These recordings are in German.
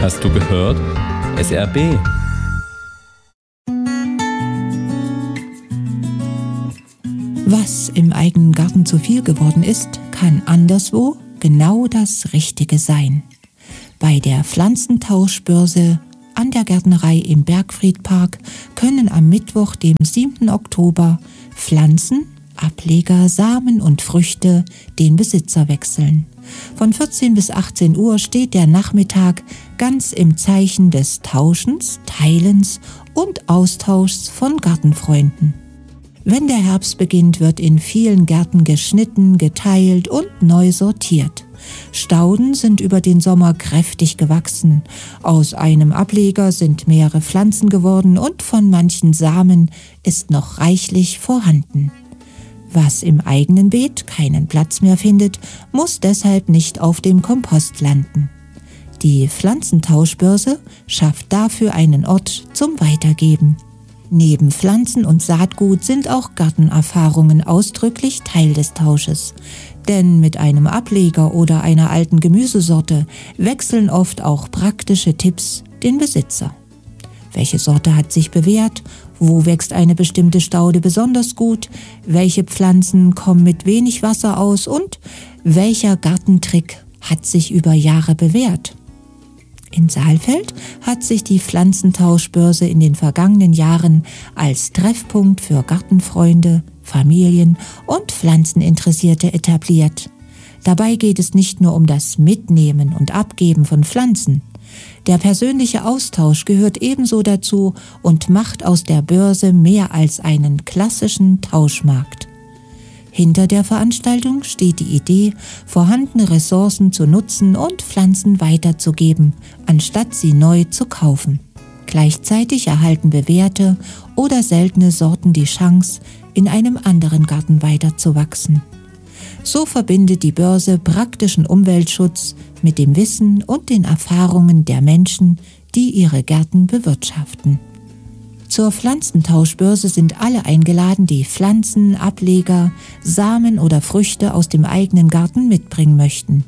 Hast du gehört? SRB. Was im eigenen Garten zu viel geworden ist, kann anderswo genau das Richtige sein. Bei der Pflanzentauschbörse an der Gärtnerei im Bergfriedpark können am Mittwoch, dem 7. Oktober, Pflanzen, Ableger, Samen und Früchte den Besitzer wechseln. Von 14 bis 18 Uhr steht der Nachmittag ganz im Zeichen des Tauschens, Teilens und Austauschs von Gartenfreunden. Wenn der Herbst beginnt, wird in vielen Gärten geschnitten, geteilt und neu sortiert. Stauden sind über den Sommer kräftig gewachsen. Aus einem Ableger sind mehrere Pflanzen geworden und von manchen Samen ist noch reichlich vorhanden. Was im eigenen Beet keinen Platz mehr findet, muss deshalb nicht auf dem Kompost landen. Die Pflanzentauschbörse schafft dafür einen Ort zum Weitergeben. Neben Pflanzen und Saatgut sind auch Gartenerfahrungen ausdrücklich Teil des Tausches. Denn mit einem Ableger oder einer alten Gemüsesorte wechseln oft auch praktische Tipps den Besitzer. Welche Sorte hat sich bewährt? Wo wächst eine bestimmte Staude besonders gut? Welche Pflanzen kommen mit wenig Wasser aus? Und welcher Gartentrick hat sich über Jahre bewährt? In Saalfeld hat sich die Pflanzentauschbörse in den vergangenen Jahren als Treffpunkt für Gartenfreunde, Familien und Pflanzeninteressierte etabliert. Dabei geht es nicht nur um das Mitnehmen und Abgeben von Pflanzen. Der persönliche Austausch gehört ebenso dazu und macht aus der Börse mehr als einen klassischen Tauschmarkt. Hinter der Veranstaltung steht die Idee, vorhandene Ressourcen zu nutzen und Pflanzen weiterzugeben, anstatt sie neu zu kaufen. Gleichzeitig erhalten bewährte oder seltene Sorten die Chance, in einem anderen Garten weiterzuwachsen. So verbindet die Börse praktischen Umweltschutz mit dem Wissen und den Erfahrungen der Menschen, die ihre Gärten bewirtschaften. Zur Pflanzentauschbörse sind alle eingeladen, die Pflanzen, Ableger, Samen oder Früchte aus dem eigenen Garten mitbringen möchten.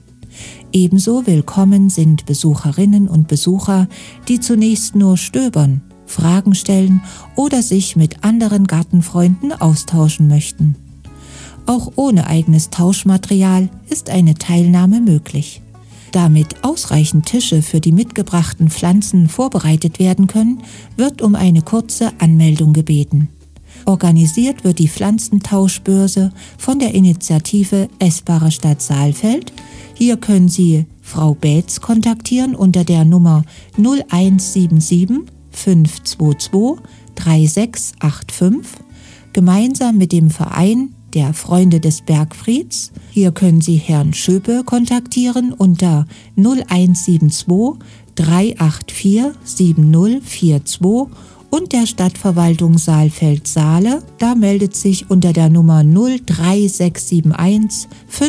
Ebenso willkommen sind Besucherinnen und Besucher, die zunächst nur stöbern, Fragen stellen oder sich mit anderen Gartenfreunden austauschen möchten. Auch ohne eigenes Tauschmaterial ist eine Teilnahme möglich. Damit ausreichend Tische für die mitgebrachten Pflanzen vorbereitet werden können, wird um eine kurze Anmeldung gebeten. Organisiert wird die Pflanzentauschbörse von der Initiative Essbare Stadt Saalfeld. Hier können Sie Frau Baetz kontaktieren unter der Nummer 0177 522 3685, gemeinsam mit dem Verein der Freunde des Bergfrieds. Hier können Sie Herrn Schöpe kontaktieren unter 0172 384 7042 und der Stadtverwaltung Saalfeld-Saale. Da meldet sich unter der Nummer 03671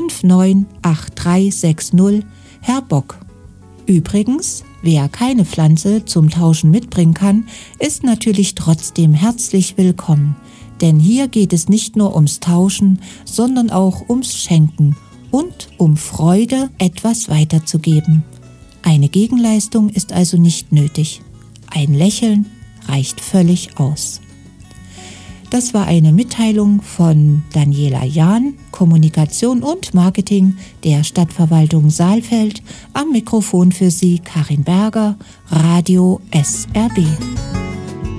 598360 Herr Bock. Übrigens, wer keine Pflanze zum Tauschen mitbringen kann, ist natürlich trotzdem herzlich willkommen. Denn hier geht es nicht nur ums Tauschen, sondern auch ums Schenken und um Freude, etwas weiterzugeben. Eine Gegenleistung ist also nicht nötig. Ein Lächeln reicht völlig aus. Das war eine Mitteilung von Daniela Jahn, Kommunikation und Marketing der Stadtverwaltung Saalfeld. Am Mikrofon für Sie Karin Berger, Radio SRB.